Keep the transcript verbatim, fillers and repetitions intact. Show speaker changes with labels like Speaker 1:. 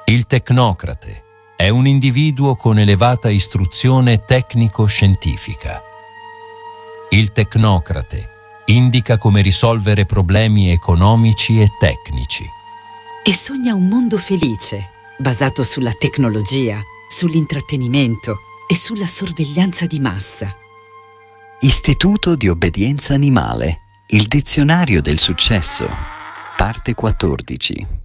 Speaker 1: Il tecnocrate è un individuo con elevata istruzione tecnico-scientifica. Il tecnocrate indica come risolvere problemi economici e tecnici.
Speaker 2: E sogna un mondo felice, basato sulla tecnologia, sull'intrattenimento e sulla sorveglianza di massa.
Speaker 3: Istituto di obbedienza animale, il dizionario del successo, parte quattordici.